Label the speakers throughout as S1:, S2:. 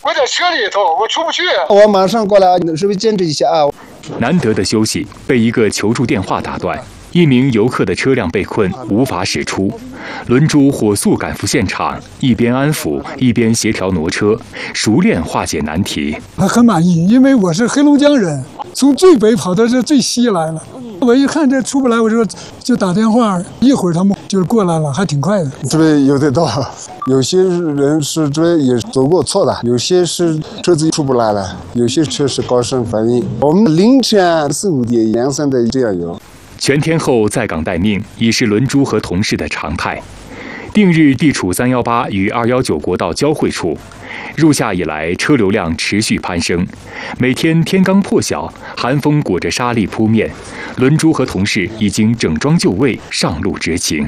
S1: 我在车里头，我出不去。
S2: 我马上过来，是不是坚持一下啊？
S3: 难得的休息被一个求助电话打断，一名游客的车辆被困，无法驶出。轮珠火速赶赴现场，一边安抚，一边协调挪车，熟练化解难题。
S4: 我很满意，因为我是黑龙江人，从最北跑到这最西来了。我一看这出不来，我说就打电话，一会儿他们就过来了，还挺快的。
S2: 这边有的多，有些人是这边也走过错的，有些是车子出不来了，有些车是高山反应。我们凌晨4、5点2、3的这样有。
S3: 全天候在岗待命已是轮珠和同事的常态。定日地处318与219国道交汇处，入夏以来车流量持续攀升。每天天刚破晓，寒风裹着沙砾扑面，轮珠和同事已经整装就位，上路执勤。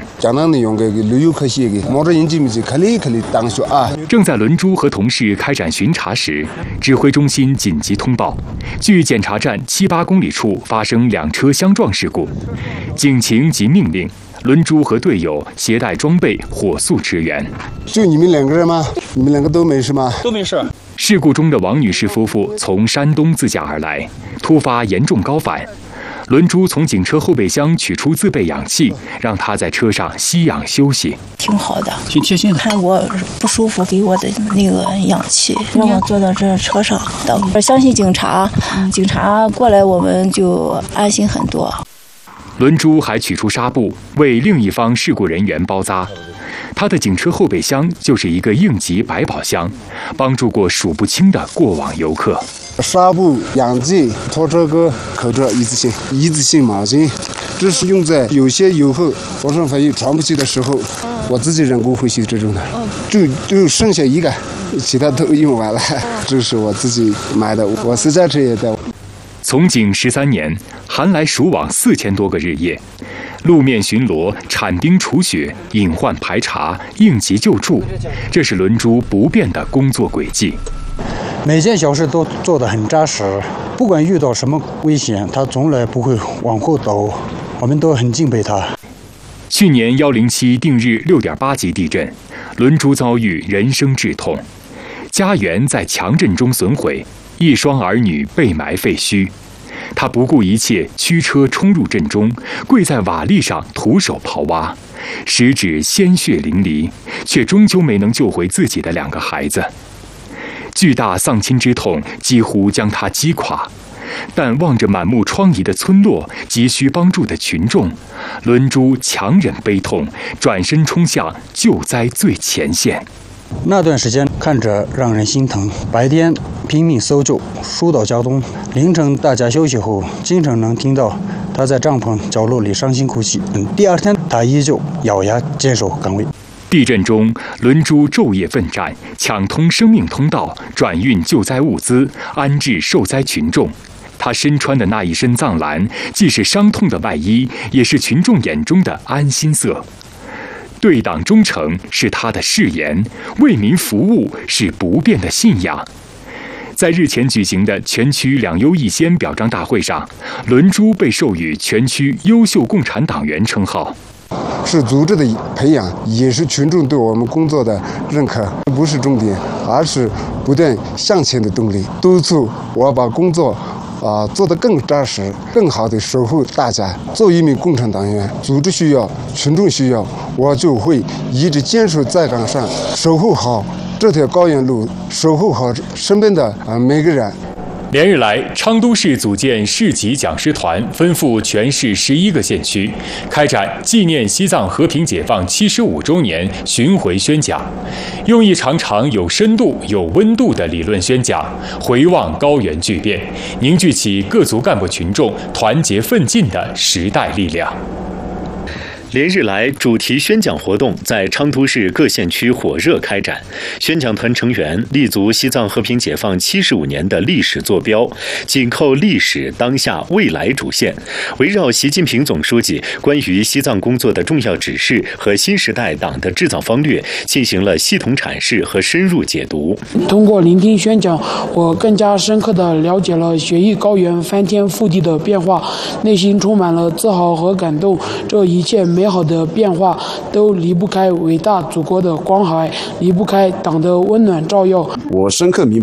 S3: 正在轮珠和同事开展巡查时，指挥中心紧急通报，距检查站7、8公里处发生2车相撞事故，警情及命令。轮珠和队友携带装备火速支援。
S2: 就你们2个人吗？你们2个都没事吗？
S5: 都没事。
S3: 事故中的王女士夫妇从山东自驾而来，突发严重高反。轮珠从警车后备箱取出自备氧气，让她在车上吸氧休息。
S6: 挺好的，
S5: 挺贴心的。
S6: 看我不舒服，给我的那个氧气，让我坐到这车上等。我相信警察，警察过来我们就安心很多。
S3: 轮珠还取出纱布为另一方事故人员包扎，他的警车后备箱就是一个应急百宝箱，帮助过数不清的过往游客。
S2: 纱布、氧气、拖车钩、口罩一次性毛巾，这是用在有些游客火山反应喘不气的时候，我自己人工呼吸这种的，就剩下一个，其他都用完了。这是我自己买的，我私家车也带。
S3: 从警13年，寒来暑往4000多个日夜，路面巡逻、铲冰除雪、隐患排查、应急救助，这是轮珠不变的工作轨迹。
S7: 每件小事都做得很扎实，不管遇到什么危险，他从来不会往后抖，我们都很敬佩他。
S3: 去年107定日6.8级地震，轮珠遭遇人生致痛，家园在强震中损毁。一双儿女被埋废墟，他不顾一切驱车冲入震中，跪在瓦砾上徒手刨挖，食指鲜血淋漓，却终究没能救回自己的2个孩子。巨大丧亲之痛几乎将他击垮，但望着满目疮痍的村落，急需帮助的群众，轮珠强忍悲痛，转身冲向救灾最前线。
S7: 那段时间看着让人心疼，白天拼命搜救疏导交通，凌晨大家休息后，经常能听到他在帐篷角落里伤心哭泣。第2天他依旧咬牙坚守岗位。
S3: 地震中，轮珠昼夜奋战，抢通生命通道，转运救灾物资，安置受灾群众。他身穿的那一身藏蓝，既是伤痛的外衣，也是群众眼中的安心色。对党忠诚是他的誓言，为民服务是不变的信仰。在日前举行的全区2优1先表彰大会上，轮珠被授予全区优秀共产党员称号。
S2: 是组织的培养，也是群众对我们工作的认可，不是重点，而是不断向前的动力。督促我把工作做得更扎实，更好地守护大家。作为一名共产党员，组织需要，群众需要，我就会一直坚守在岗上，守护好这条高原路，守护好身边的每个人。
S3: 连日来，昌都市组建市级讲师团，分赴全市11个县区，开展纪念西藏和平解放75周年巡回宣讲，用一场场有深度、有温度的理论宣讲，回望高原巨变，凝聚起各族干部群众团结奋进的时代力量。
S8: 连日来，主题宣讲活动在昌都市各县区火热开展。宣讲团成员立足西藏和平解放75年的历史坐标，紧扣历史、当下、未来主线，围绕习近平总书记关于西藏工作的重要指示和新时代党的制造方略，进行了系统阐释和深入解读。
S9: 通过聆听宣讲，我更加深刻地了解了雪域高原翻天覆地的变化，内心充满了自豪和感动。这一切美好的变化都离不开伟大祖国的关怀，离不开党的温暖照耀。
S2: 我深刻明白